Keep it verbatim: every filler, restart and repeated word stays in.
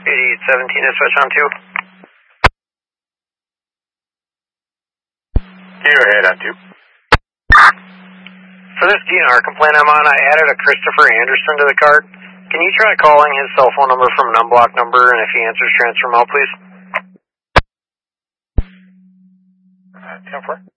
eighty-eight seventeen, dispatch on two. Go ahead on two. For this D N R complaint I'm on, I added a Christopher Anderson to the card. Can you try calling his cell phone number from an unblocked number, and if he answers, transfer him out, please? ten four.